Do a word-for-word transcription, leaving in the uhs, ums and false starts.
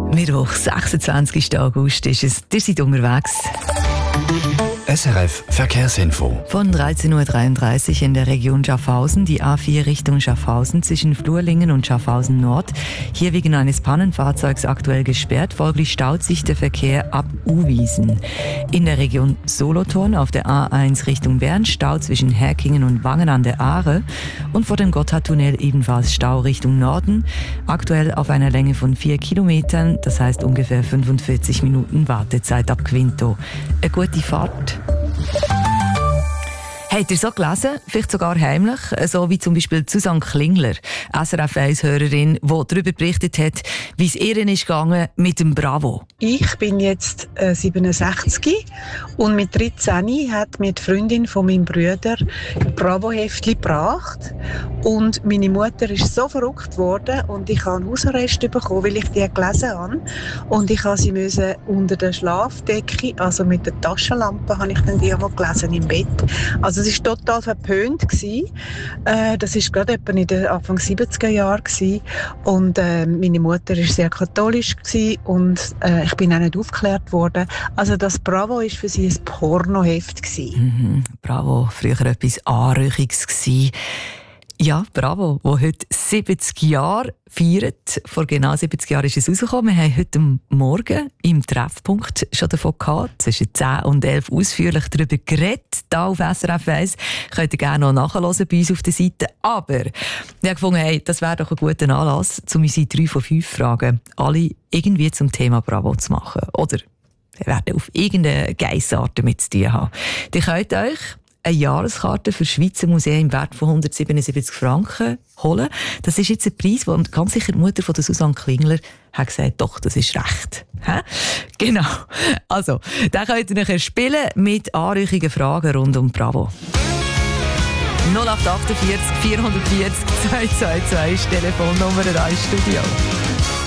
Mittwoch, sechsundzwanzigsten August ist es. Ihr seid unterwegs. S R F Verkehrsinfo. Von dreizehn Uhr dreiunddreißig in der Region Schaffhausen, die A vier Richtung Schaffhausen zwischen Flurlingen und Schaffhausen Nord. Hier wegen eines Pannenfahrzeugs aktuell gesperrt, folglich staut sich der Verkehr ab Uwiesen. In der Region Solothurn auf der A eins Richtung Bern Stau zwischen Herkingen und Wangen an der Aare und vor dem Gotthardtunnel ebenfalls Stau Richtung Norden. Aktuell auf einer Länge von vier Kilometern, das heißt ungefähr fünfundvierzig Minuten Wartezeit ab Quinto. Eine gute Fahrt. Habt ihr so gelesen? Vielleicht sogar heimlich? So wie zum Beispiel Susanne Klingler, S R F eins Hörerin, die darüber berichtet hat, wie es ihr ist gegangen mit dem Bravo. Ich bin jetzt äh, siebenundsechzig und mit dreizehn hat mir die Freundin von meinem Bruder Bravo-Heftli gebracht. Und meine Mutter ist so verrückt worden und ich habe einen Hausarrest bekommen, weil ich die gelesen habe. Und ich musste sie müssen unter der Schlafdecke, also mit der Taschenlampe, habe ich dann die einmal gelesen im Bett. Also es war total verpönt. Äh, das war gerade etwa in den Anfang siebziger Jahren. Und äh, meine Mutter war sehr katholisch und äh, ich bin auch nicht aufgeklärt worden. Also das Bravo war für sie ein Pornoheft. Mhm, Bravo, früher etwas Anrüchiges gewesen. Ja, Bravo, wo heute siebzig Jahre feiert. Vor genau siebzig Jahren ist es rausgekommen. Wir haben heute Morgen im Treffpunkt schon davon gehabt. Zwischen zehn und elf ausführlich darüber geredet. Hier auf S R F eins. Könnt ihr gerne noch nachhören bei uns auf der Seite. Aber ich habe gefunden, hey, das wäre doch ein guter Anlass, um unsere drei von fünf Fragen alle irgendwie zum Thema Bravo zu machen. Oder wir werden auf irgendeine Geissart damit zu tun haben. Ihr könnt euch eine Jahreskarte für das Schweizer Museum im Wert von hundertsiebenundsiebzig Franken holen. Das ist jetzt ein Preis, wo ganz sicher die Mutter von der Susanne Klingler hat gesagt, doch, das ist recht. Hä? Genau. Also, dann könnt ihr nachher spielen mit anrüchigen Fragen rund um Bravo. null acht acht vier vierhundertvierzig zweihundertzweiundzwanzig ist die Telefonnummer ins Studio.